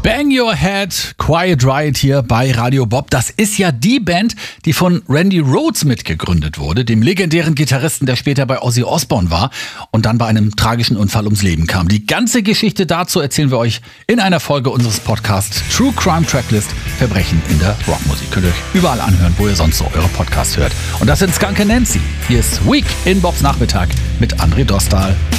Bang Your Head, Quiet Riot hier bei Radio Bob. Das ist ja die Band, die von Randy Rhoads mitgegründet wurde, dem legendären Gitarristen, der später bei Ozzy Osbourne war und dann bei einem tragischen Unfall ums Leben kam. Die ganze Geschichte dazu erzählen wir euch in einer Folge unseres Podcasts True Crime Tracklist, Verbrechen in der Rockmusik. Könnt ihr euch überall anhören, wo ihr sonst so eure Podcasts hört. Und das sind Skunk and Nancy. Hier ist Week in Bobs Nachmittag mit André Dostal.